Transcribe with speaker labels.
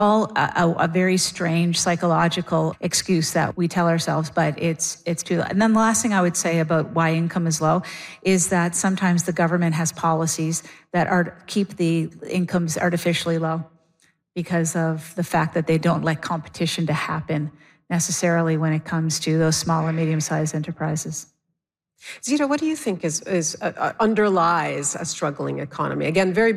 Speaker 1: all a very strange psychological excuse that we tell ourselves, but it's true. And then the last thing I would say about why income is low is that sometimes the government has policies that keep the incomes artificially low because of the fact that they don't let competition to happen necessarily when it comes to those small and medium-sized enterprises.
Speaker 2: Zita, what do you think underlies a struggling economy? Again, very